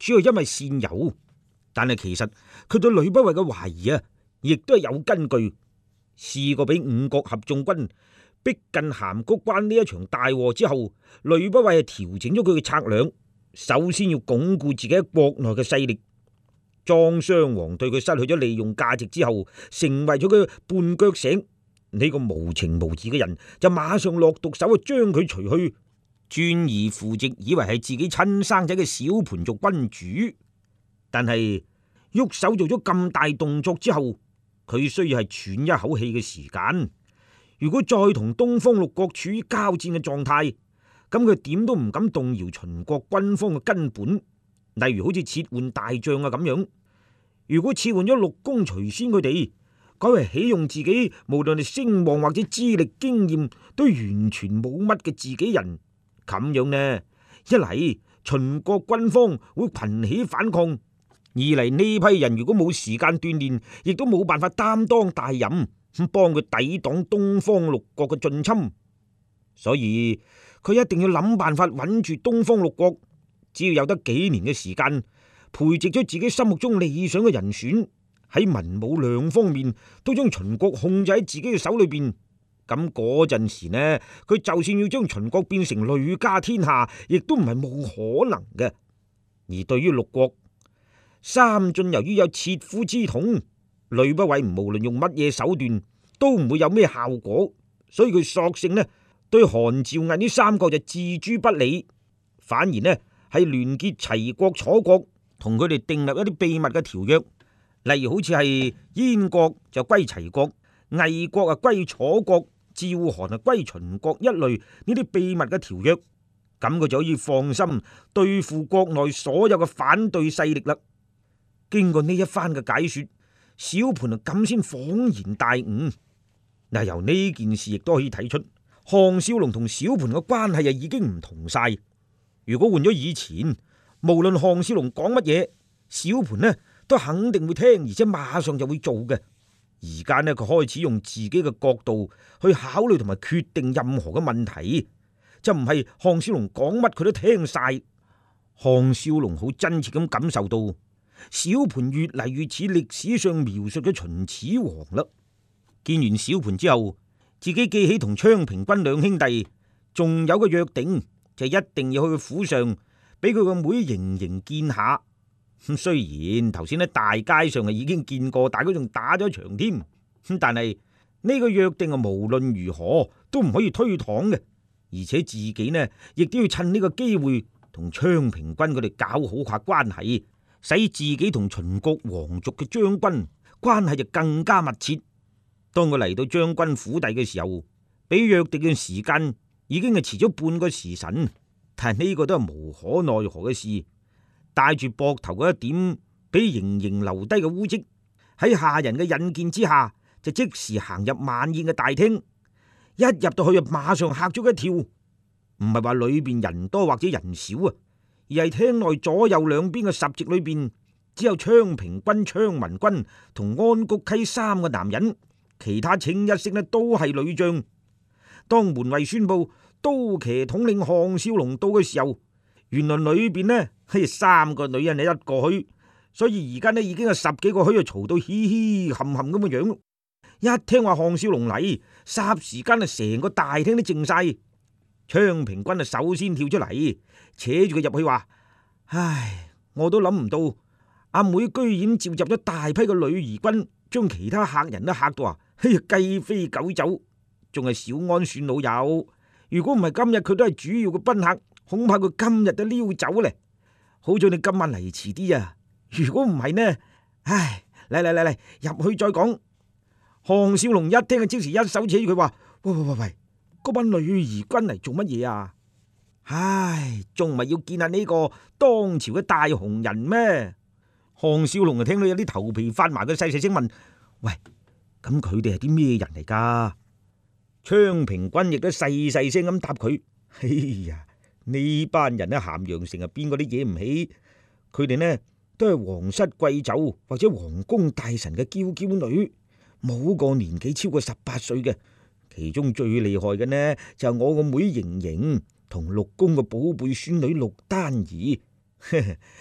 主要因為善誘，但係其實佢對呂不韋嘅懷疑啊，亦都係有根據。試過俾五國合縱軍逼近函谷關呢一場大禍之後，呂不韋係調整咗佢嘅策略，首先要鞏固自己喺國內嘅勢力。莊襄王對佢失去咗利用價值之後，成為咗佢絆腳石。呢個無情無義嘅人就馬上落毒手，將佢除去，轉而扶植以為係自己親生仔嘅小盤做君主。但係喐手做咗咁大動作之後，佢需要係喘一口氣嘅時間。如果再同東方六國處於交戰嘅狀態，咁佢點都唔敢動搖秦國軍方嘅根本，例如好似撤換大將啊咁樣。如果撤換咗陸公、徐仙佢哋，改為起用自己無論係聲望或者資歷經驗都完全冇乜嘅自己人，咁樣呢，一嚟秦國軍方會群起反抗，二嚟呢批人如果冇時間鍛煉，亦都冇辦法擔當大任，咁幫佢抵擋東方六國嘅進侵。所以佢一定要諗辦法穩住東方六國，只要有得幾年嘅時間，培植咗自己心目中理想嘅人選，喺文武兩方面都將秦國控制喺自己嘅手裏邊。咁嗰陣時呢，佢就算要將秦國變成呂家天下，亦都唔係冇可能嘅。而對於六國，三晉由於有切膚之痛，呂不韋無論用乜嘢手段都唔會有咩效果，所以佢索性呢對韓趙魏呢三個就置諸不理，反而呢係聯結齊國楚國，同佢哋訂立一啲秘密嘅條約，例如好似係燕國就歸齊國，魏國啊歸楚國，趙韓啊歸秦國一類呢啲秘密嘅條約，咁佢就可以放心對付國內所有嘅反對勢力啦。經過呢一番嘅解說，小盤啊咁先恍然大悟。嗱，由呢件事亦都可以睇出，項少龍同小盤嘅關係啊已經唔同晒。如果換咗以前，無論項少龍講乜嘢，小盤呢都肯定會聽，而且馬上就會做嘅。而家呢，佢開始用自己嘅角度去考慮同埋決定任何嘅問題，就唔係項少龍講乜佢都聽晒。項少龍好真切咁感受到，小盤越嚟越似歷史上描述嘅秦始皇啦。見完小盤之後，自己記起同昌平君兩兄弟仲有個約定，就一定要去佢府上俾佢個妹盈盈見下。咁雖然頭先喺大街上已經見過，大家仲打咗場添，但係呢個約定啊，無論如何都唔可以推搪嘅，而且自己呢亦都要趁呢個機會同昌平君佢哋搞好下關係，使自己同秦國皇族嘅將軍關係就更加密切。當佢嚟到將軍府邸嘅時候，比約定嘅時間已經係遲咗半個時辰，但係呢個都係無可奈何嘅事。帶住膊頭嗰一點俾盈盈留低嘅污跡，喺下人嘅引薦之下，就即時行入晚宴嘅大廳。一入到去就馬上嚇咗一跳，唔係話裏邊人多或者人少啊，而係廳內左右兩邊嘅十席裏邊只有昌平君、昌文君同安谷溪三個男人，其他清一色呢都係女將。當門衛宣布刀騎統領項少龍到嘅時候，原來裏邊呢係三個女人，你一個墟，所以而家呢已經有十幾個墟啊，嘈到嘻嘻冚冚咁嘅樣。一聽話項少龍嚟，霎時間啊成個大廳都靜晒。昌平君啊首先跳出嚟，扯住佢入去話：唉，我都諗唔到阿妹居然召集咗大批嘅女兒軍，將其他客人都嚇到啊，雞飛狗走，仲係小安算老友。如果唔係今日佢都係主要嘅賓客，恐怕佢今日都溜走咧。好在你今晚嚟遲啲啊！如果唔係呢，唉，嚟入去再講。項少龍一聽就即時一手扯住佢話：喂，嗰班女兒軍嚟做乜嘢啊？唉，仲唔係要見下呢個當朝嘅大紅人咩？項少龍就聽到有啲頭皮發麻嘅細細聲問：喂，咁佢哋係啲咩人嚟噶？昌平君亦都細細聲咁答佢：哎呀，呢班人喺咸陽城啊，邊個都惹唔起。佢哋呢都係皇室貴胄或者皇宮大臣嘅嬌嬌女，冇個年紀超過18歲嘅。其中最厲害嘅呢就係我個妹盈盈同陸公嘅寶貝孫女陸丹兒。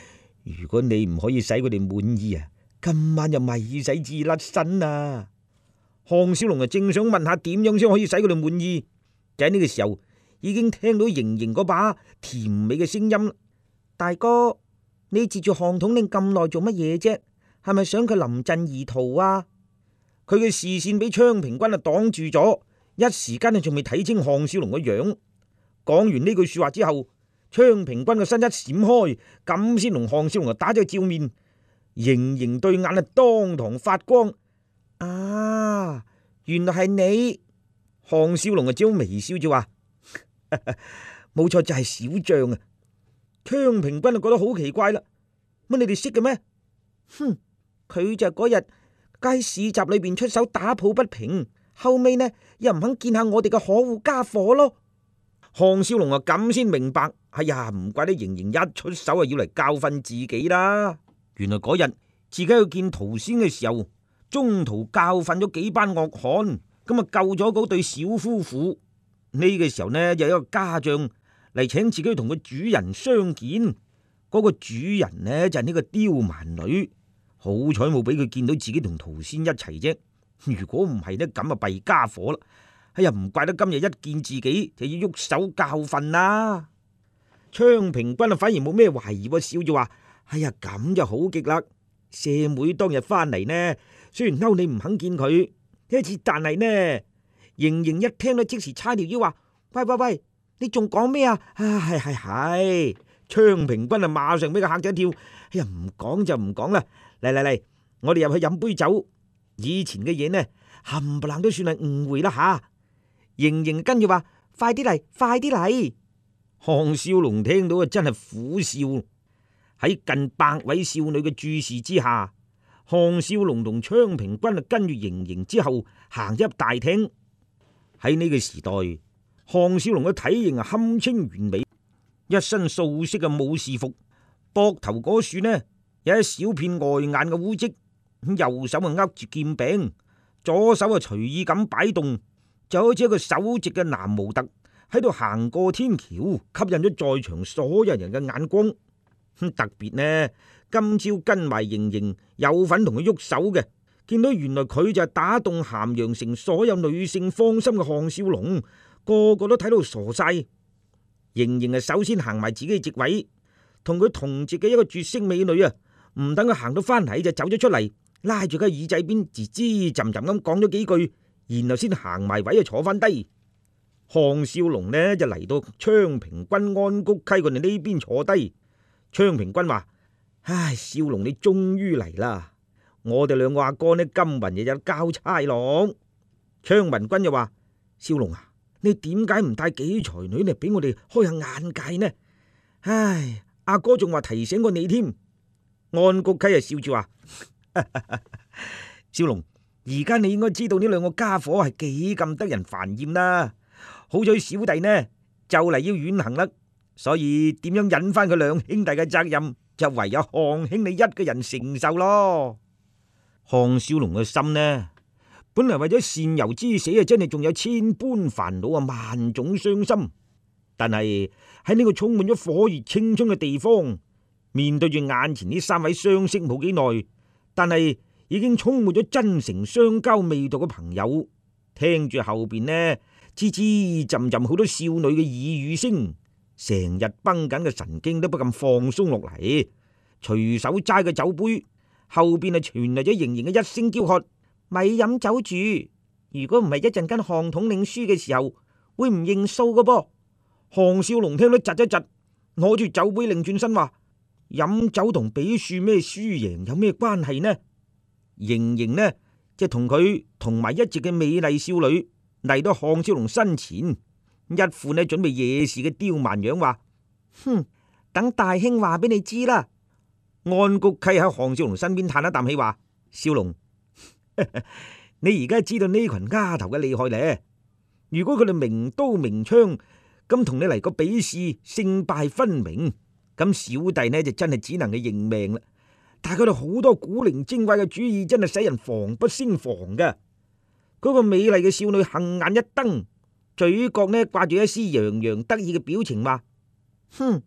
如果你唔可以使佢哋滿意啊，今晚就咪使至甩身啊！項少龍正想問下點樣先可以使佢哋滿意，就喺呢個時候已經聽到盈盈嗰把甜美嘅聲音。大哥，你截住項統領咁耐做乜嘢啫？係咪想佢臨陣而逃啊？佢嘅視線俾昌平君啊擋住咗，一時間啊仲未睇清項少龍嘅樣。講完呢句說話之後，昌平君嘅身一閃開，咁先同項少龍啊打咗個照面。盈盈對眼啊當堂發光。啊，原來係你！項少龍啊只好微笑住話：冇錯，就係小將啊！昌平君啊覺得好奇怪啦，乜你哋識嘅咩？哼，佢就嗰日喺市集裏邊出手打抱不平，後尾呢又唔肯見下我哋嘅可惡家伙咯。項少龍啊咁先明白，哎呀，唔怪得盈盈一出手啊要嚟教訓自己啦。原來嗰日自己去見屠仙嘅時候，中途教訓咗幾班惡漢，咁啊救咗嗰對小夫婦。呢個時候呢，有一個家將嚟請自己同個主人相見。嗰個主人呢，就係呢個刁蠻女，好彩冇俾佢見到自己同屠仙一齊啫。如果唔係呢，咁啊弊家伙啦。哎呀，唔怪得今日一見自己就要喐手教訓啦。昌平君啊反而冇咩懷疑，笑住話：哎呀，咁就好極啦。舍妹當日翻嚟呢，雖然嬲你唔肯見佢一次，但係呢，盈盈一聽到即時叉條腰話：喂喂喂，你仲講咩啊？係。昌平君啊馬上俾佢嚇咗一跳。哎呀，唔講就唔講啦，嚟，我哋入去飲杯酒。以前嘅嘢呢，冚唪唥都算係誤會啦吓。盈盈跟住話：快啲嚟，快啲嚟！項少龍聽到啊，真係苦笑。喺近百位少女嘅注視之下，項少龍同昌平君啊跟住盈盈之後行入大廳。喺呢個時代，項少龍嘅體型啊堪稱完美，一身素色嘅武士服，膊頭嗰處呢有一小片礙眼嘅污跡，右手啊握住劍柄，左手啊隨意咁擺動，就好似一個手直嘅男模特喺度行過天橋，吸引咗在場所有人嘅眼光。特別呢，今朝跟埋盈盈有份同佢喐手嘅，見到原來佢就係打動咸陽城所有女性芳心嘅項少龍，個個都睇到傻晒。盈盈啊首先行埋自己嘅席位，同佢同席嘅一個絕色美女啊，唔等佢行到翻嚟就走咗出嚟，拉住佢耳仔邊吱吱浸浸咁講咗幾句，然後先行埋位啊坐翻低。項少龍呢就嚟到昌平君安谷溪佢哋呢邊坐低。昌平君話：唉，少龍你終於嚟啦！我哋兩個阿哥呢今日日日交差咯。昌文君又話：少龍啊，你點解唔帶幾才女嚟俾我哋開下眼界呢？唉，阿哥仲話提醒過你添。安谷溪啊笑住話：少龍，而家你應該知道呢兩個家伙係幾咁得人煩厭啦。好彩小弟呢就嚟要遠行啦，所以點樣引翻佢兩兄弟嘅責任，就唯有項兄你一個人承受咯。項少龍嘅心呢，本嚟為咗善柔之死啊，真係仲有千般煩惱啊，萬種傷心。但係喺呢個充滿咗火熱青春嘅地方，面對住眼前呢三位相識冇幾耐，但係已經充滿咗真誠相交味道嘅朋友，聽住後邊呢吱吱浸浸好多少女嘅耳語聲，成日繃緊嘅神經都不禁放鬆落嚟。隨手揸個酒杯，後邊啊傳嚟咗盈盈嘅一聲嬌喝：咪飲酒住！如果唔係一陣間項統領輸嘅時候，會唔認數㗎噃。項少龍聽到窒一窒，攞住酒杯擰轉身話：飲酒同比輸咩輸贏有咩關係呢？盈盈呢即係同佢同埋一直嘅美麗少女嚟到項少龍身前，一副呢準備惹事嘅刁蠻樣，話：哼，等大兄話俾你知啦。安谷溪喺項少龍身邊嘆一啖氣，話：少龍，你而家知道呢群丫頭嘅厲害咧。如果佢哋明刀明槍咁同你嚟個比試，勝敗分明，咁小弟呢就真係只能去認命啦。但係佢哋好多古靈精怪嘅主意，真係使人防不勝防㗎。嗰個美麗嘅少女杏眼一瞪，嘴角呢掛住一絲洋洋得意嘅表情，話：哼，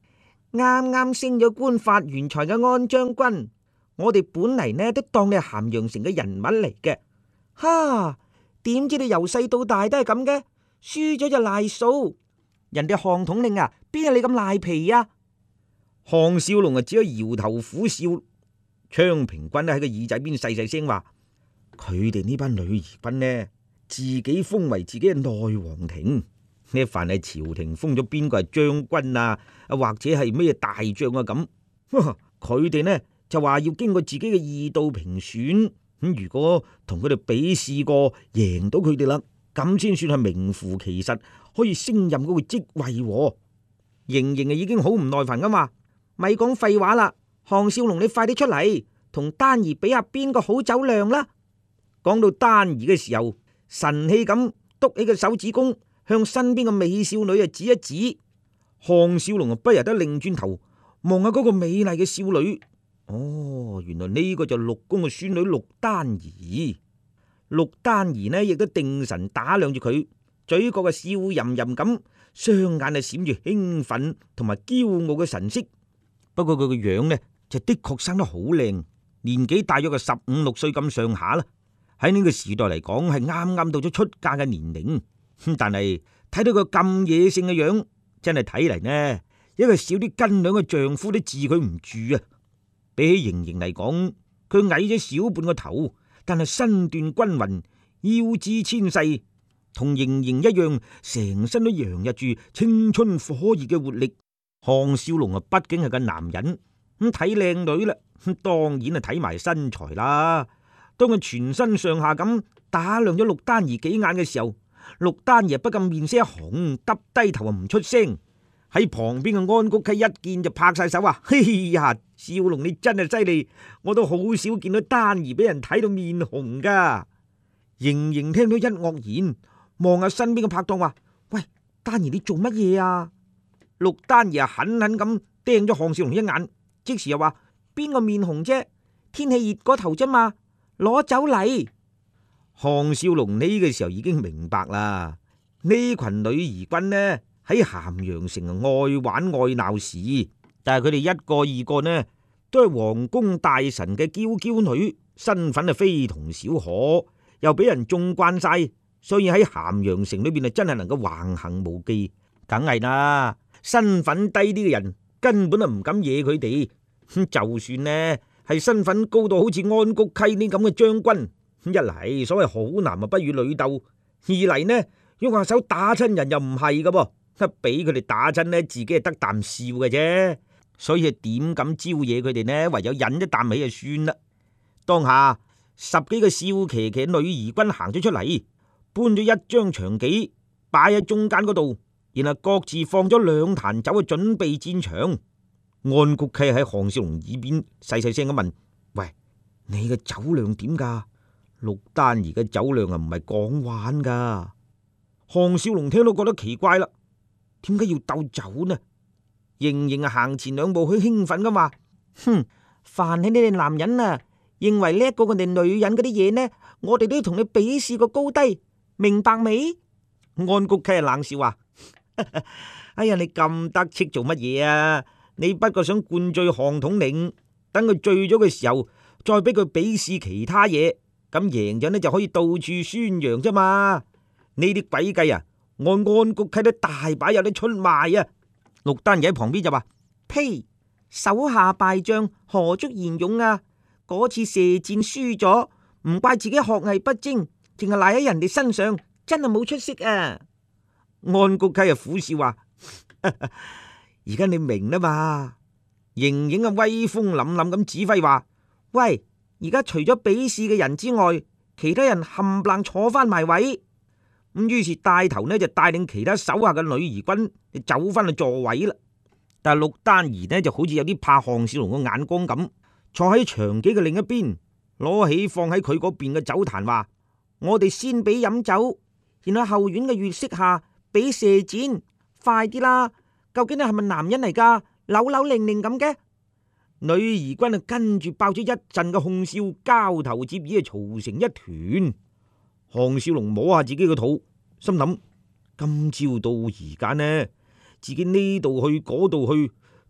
啱啱升咗官發完財嘅安將軍，我哋本嚟呢都當你係咸陽城嘅人物嚟嘅，哈！點知你由細到大都係咁嘅，輸咗就賴數，人哋項統領啊，邊有你咁賴皮啊？ 項少龍啊，只係搖頭苦笑。昌平君咧喺個耳仔邊細細聲話：佢哋呢班女兒軍呢，自己封為自己嘅內皇庭，呢凡係朝廷封咗邊個係將軍啊，或者係咩大將啊咁，佢哋呢就話要經過自己嘅二度評選。咁如果同佢哋比試過，贏到佢哋啦，咁先算係名副其實可以升任嗰個職位。盈盈啊已經好唔耐煩噶嘛， 咪講廢話啦，項少龍你快啲出嚟同丹兒比下邊個好酒量啦！ 講到丹兒嘅時候，神氣咁篤起個手指公，向身邊嘅美少女啊指一指。項少龍啊不由得擰轉頭望下嗰個美麗嘅少女。哦，原來呢個就陸公嘅孫女陸丹兒。陸丹兒呢亦都定神打量住佢，嘴角嘅笑吟吟咁，雙眼啊閃住興奮同埋驕傲嘅神色。不過佢個樣呢就的確生得好靚，年紀大約係15、16歲咁上下啦。喺呢個時代嚟講係啱啱到咗出嫁嘅年齡。但係睇到佢咁野性嘅樣，真係睇嚟呢一個少啲斤兩嘅丈夫都治佢唔住啊！比起盈盈嚟講，佢矮咗小半個頭，但係身段均勻，腰肢纖細，同盈盈一樣，成身都洋溢住青春火熱嘅活力。項少龍啊，畢竟係個男人，咁睇靚女啦，當然係睇埋身材啦。當佢全身上下咁打量咗陸丹兒幾眼嘅時候，陸丹兒不禁面色一紅，耷低頭啊唔出聲。喺旁邊嘅安谷溪一見就拍晒手話：嘿呀，少龍你真係犀利，我都好少見到丹兒俾人睇到面紅噶。盈盈聽到一愕然，望下身邊嘅拍檔話：喂，丹兒你做乜嘢啊？陸丹兒啊狠狠咁盯咗項少龍一眼，即時又話：邊個面紅啫？天氣熱過頭啫嘛，攞酒嚟。項少龍呢個時候已經明白啦，呢群女兒軍呢喺咸陽城愛玩愛鬧事，但係佢哋一個二個呢都係皇宮大臣嘅嬌嬌女，身份啊非同小可，又俾人縱慣晒，所以喺咸陽城裏邊啊真係能夠橫行無忌。梗係啦，身份低啲嘅人根本啊唔敢惹佢哋。就算呢係身份高到好似安谷溪呢咁嘅將軍，一嚟所謂好男啊不與女鬥，二嚟呢喐下手打親人又唔係噶噃。一俾佢哋打親呢，自己係得啖笑嘅啫，所以點敢招惹佢哋呢？唯有忍一啖氣就算啦。當下10幾個笑騎騎女兒軍行咗出嚟，搬咗一張長戟擺喺中間嗰度，然後各自放咗2壇酒，去準備戰場。安谷溪喺項少龍耳邊細細聲咁問：喂，你嘅酒量點噶？陸丹兒嘅酒量啊，唔係講玩噶。項少龍聽到覺得奇怪啦。點解要鬥酒呢？盈盈啊行前2步去興奮咁話：哼，凡係你哋男人啊，認為叻過我哋女人嗰啲嘢呢，我哋都要同你比試個高低，明白未？安谷溪冷笑話：哎呀，你咁得戚做乜嘢啊？你不過想灌醉項統領，等佢醉咗嘅時候，再俾佢比試其他嘢，咁贏咗呢就可以到處宣揚啫嘛。呢啲詭計啊！按安谷溪都大把有得出賣啊！陸丹兒喺旁邊就話：呸！手下敗將何足言勇啊！嗰次射箭輸咗，唔怪自己學藝不精，淨係賴喺人哋身上，真係冇出息啊！安谷溪啊苦笑話：而家你明啦嘛？盈盈啊威風凜凜咁指揮話：喂，而家除咗比試嘅人之外，其他人冚唪唥坐翻埋位。咁於是帶頭呢就帶領其他手下嘅女兒軍就走翻去座位啦。但係陸丹兒呢就好似有啲怕項少龍嘅眼光咁，坐喺長戟嘅另一邊，攞起放喺佢嗰邊嘅酒壇話：我哋先俾飲酒，然後後院嘅月色下俾射箭，快啲啦！究竟你係咪男人嚟噶？扭扭擰擰咁嘅。女兒軍啊跟住爆咗一陣嘅哄笑，交頭接耳啊嘈成一團。項少龍摸下自己個肚，心諗今朝到而家呢，自己呢度去嗰度去，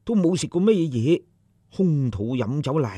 都冇食過咩嘢，空肚飲酒嚟。